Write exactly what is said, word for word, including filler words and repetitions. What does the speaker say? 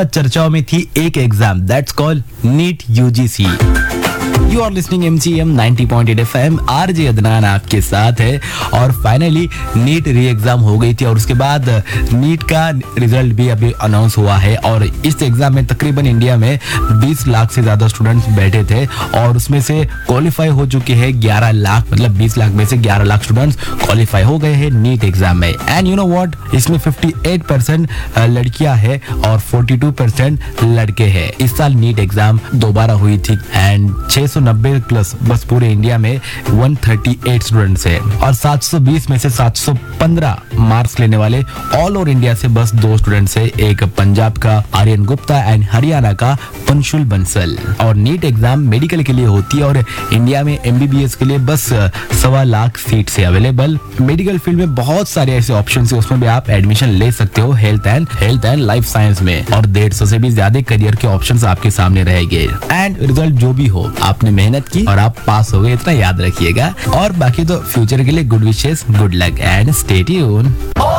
चर्चाओं में थी एक exam, that's called NEET UGC. You are listening M C M ninety point eight F M, RJ Adnan आपके साथ है। और फाइनली नीट री एग्जाम हो गई थी और उसके बाद नीट का रिजल्ट भी अभी अनाउंस हुआ है। और इस एग्जाम में तकरीबन इंडिया में बीस लाख से ज्यादा स्टूडेंट्स बैठे थे और उसमें से क्वालिफाई हो चुके हैं ग्यारह लाख, मतलब बीस लाख में से ग्यारह लाख स्टूडेंट्स क्वालिफाई हो गए हैं नीट एग्जाम में। एंड यू नो व्हाट, इसमें अट्ठावन परसेंट लड़कियां हैं और बयालीस परसेंट लड़के हैं। इस साल नीट एग्जाम दोबारा हुई थी एंड छह सौ नब्बे प्लस बस पूरे इंडिया में एक सौ अड़तीस स्टूडेंट्स हैं और सात सौ बीस में से सात सौ पंद्रह मार्क्स लेने वाले ऑल ओवर इंडिया से बस दो स्टूडेंट्स हैं, एक पंजाब का आर्यन गुप्ता एंड हरियाणा का पंशुल बंसल। और नीट एग्जाम मेडिकल के लिए होती है और इंडिया में एमबीबीएस के लिए बस सवा लाख सीट से अवेलेबल। मेडिकल फील्ड में बहुत सारे ऐसे ऑप्शन है, उसमें भी आप एडमिशन ले सकते हो health and health and life science में। और डेढ़ सौ से भी ज्यादा करियर के ऑप्शंस आपके सामने रहेंगे। एंड रिजल्ट जो भी हो, आपने मेहनत की और आप पास हो गए, इतना याद रखिएगा। और बाकी तो फ्यूचर के लिए good wishes, good luck and stay tune.